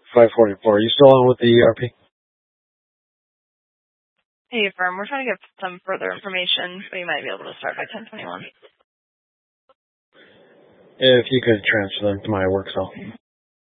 544. Are you still on with the ERP? Hey, firm. We're trying to get some further information, but you might be able to start by 10:21. If you could transfer them to my work cell.